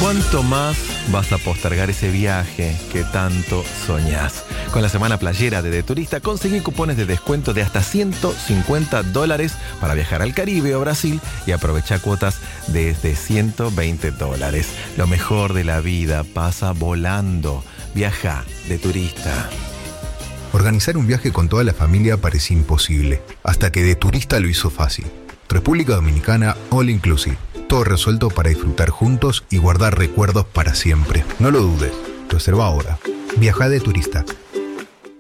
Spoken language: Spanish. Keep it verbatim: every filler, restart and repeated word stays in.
¿Cuánto más vas a postergar ese viaje que tanto soñás? Con la semana playera de De Turista conseguí cupones de descuento de hasta ciento cincuenta dólares para viajar al Caribe o Brasil y aprovechar cuotas desde ciento veinte dólares. Lo mejor de la vida pasa volando. Viaja De Turista. Organizar un viaje con toda la familia parecía imposible, hasta que De Turista lo hizo fácil. República Dominicana All Inclusive. Todo resuelto para disfrutar juntos y guardar recuerdos para siempre. No lo dudes. Reserva ahora. Viaja De Turista.